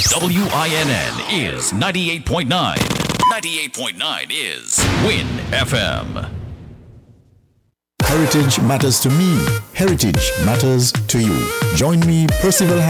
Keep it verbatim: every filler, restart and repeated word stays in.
W I N N is ninety-eight point nine. ninety-eight point nine is Win F M. Heritage matters to me. Heritage matters to you. Join me, Percival